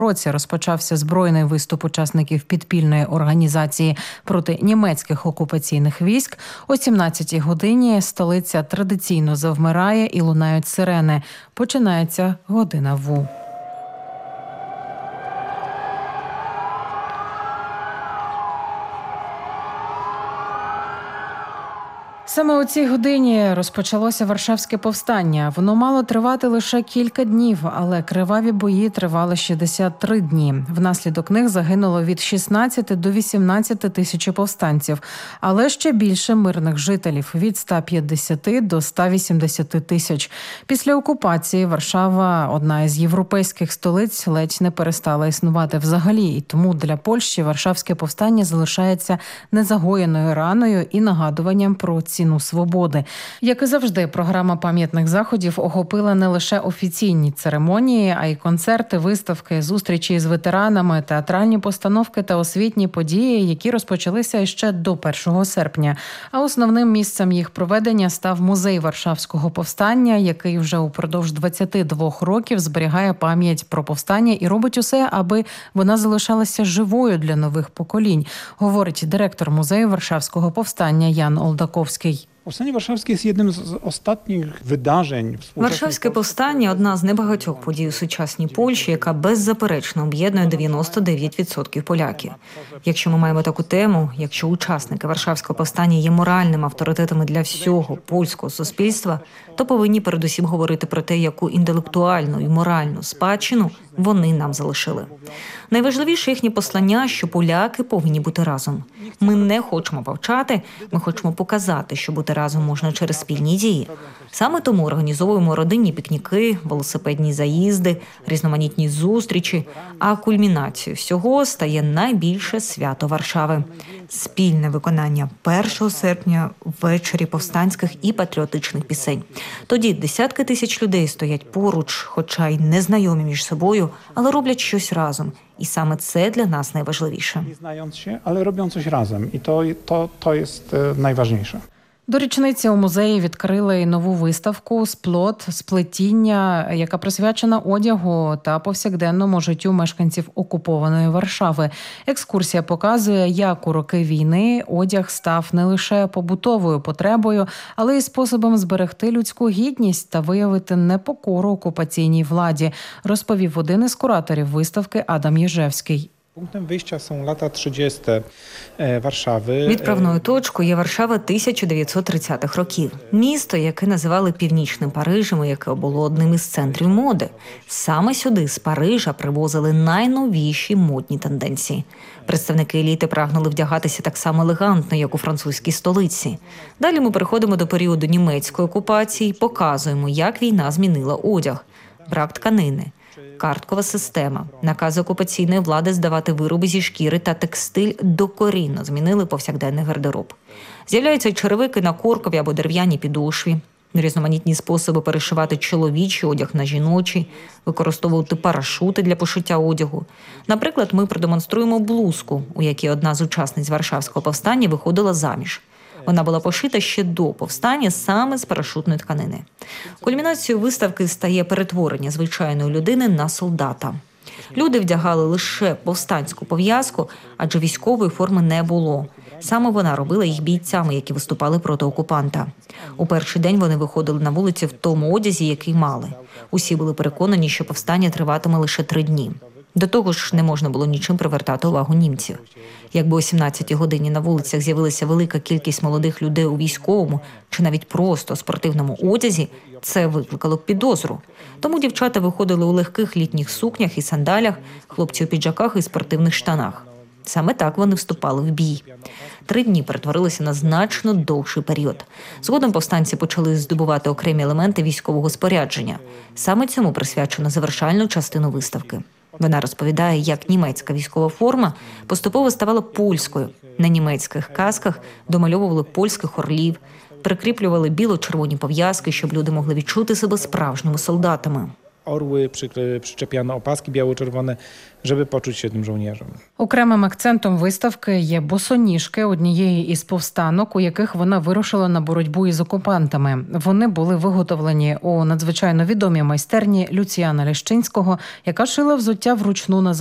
році розпочався збройний виступ учасників підпільної організації проти німецьких окупаційних військ. О 17-й годині столиця традиційно завмирає і лунають сирени. Починається година ВУ. Саме у цій годині розпочалося Варшавське повстання. Воно мало тривати лише кілька днів, але криваві бої тривали 63 дні. Внаслідок них загинуло від 16 до 18 тисяч повстанців, але ще більше мирних жителів – від 150 до 180 тисяч. Після окупації Варшава, одна із європейських столиць, ледь не перестала існувати взагалі. І тому для Польщі Варшавське повстання залишається незагоєною раною і нагадуванням про ціну свободи. Як і завжди, програма пам'ятних заходів охопила не лише офіційні церемонії, а й концерти, виставки, зустрічі з ветеранами, театральні постановки та освітні події, які розпочалися ще до 1 серпня. А основним місцем їх проведення став музей Варшавського повстання, який вже упродовж 22 років зберігає пам'ять про повстання і робить усе, аби вона залишалася живою для нових поколінь, говорить директор музею Варшавського повстання Ян Олдаковський. Повстання Варшавське є одним з останніх видажень. Варшавське повстання – одна з небагатьох подій у сучасній Польщі, яка беззаперечно об'єднує 99% поляків. Якщо ми маємо таку тему, якщо учасники Варшавського повстання є моральними авторитетами для всього польського суспільства, то повинні передусім говорити про те, яку інтелектуальну і моральну спадщину вони нам залишили. Найважливіше їхнє послання, що поляки повинні бути разом. Ми не хочемо повчати, ми хочемо показати, що бути разом можна через спільні дії. Саме тому організовуємо родинні пікніки, велосипедні заїзди, різноманітні зустрічі, а кульмінацією всього стає найбільше свято Варшави – спільне виконання 1 серпня ввечері повстанських і патріотичних пісень. Тоді десятки тисяч людей стоять поруч, хоча й незнайомі між собою, але роблять щось разом. І саме це для нас найважливіше. Не знають się, але роблять щось разом. І то є найважливіше. До річниці у музеї відкрили нову виставку «Сплот. Сплетіння», яка присвячена одягу та повсякденному життю мешканців окупованої Варшави. Екскурсія показує, як у роки війни одяг став не лише побутовою потребою, але й способом зберегти людську гідність та виявити непокору окупаційній владі, розповів один із кураторів виставки Адам Єжевський. Пунктом вийścia są lata 30 Warszawy. Відправною точкою є Варшава 1930-х років. Місто, яке називали Північним Парижем, яке було одним із центрів моди. Саме сюди, з Парижа, привозили найновіші модні тенденції. Представники еліти прагнули вдягатися так само елегантно, як у французькій столиці. Далі ми переходимо до періоду німецької окупації і показуємо, як війна змінила одяг. Брак тканини. Карткова система, накази окупаційної влади здавати вироби зі шкіри та текстиль докорінно змінили повсякденний гардероб. З'являються черевики на коркові або дерев'яній підошві, різноманітні способи перешивати чоловічий одяг на жіночий, використовувати парашути для пошиття одягу. Наприклад, ми продемонструємо блузку, у якій одна з учасниць Варшавського повстання виходила заміж. Вона була пошита ще до повстання саме з парашутної тканини. Кульмінацією виставки стає перетворення звичайної людини на солдата. Люди вдягали лише повстанську пов'язку, адже військової форми не було. Саме вона робила їх бійцями, які виступали проти окупанта. У перший день вони виходили на вулиці в тому одязі, який мали. Усі були переконані, що повстання триватиме лише 3 дні. До того ж, не можна було нічим привертати увагу німців. Якби о 17-й годині на вулицях з'явилася велика кількість молодих людей у військовому чи навіть просто спортивному одязі, це викликало б підозру. Тому дівчата виходили у легких літніх сукнях і сандалях, хлопці у піджаках і спортивних штанах. Саме так вони вступали в бій. 3 дні перетворилися на значно довший період. Згодом повстанці почали здобувати окремі елементи військового спорядження. Саме цьому присвячено завершальну частину виставки. Вона розповідає, як німецька військова форма поступово ставала польською. На німецьких касках домальовували польських орлів, прикріплювали біло-червоні пов'язки, щоб люди могли відчути себе справжніми солдатами. orły, przyczepiano opaski biało-czerwone, żeby poczuć się tym żołnierzem. Окремим акцентом виставки є босоніжки однієї із повстанок, у яких вона вирушила на боротьбу із окупантами. Вони були виготовлені у надзвичайно відомій майстерні Люціана Лещинського, яка шила взуття вручну на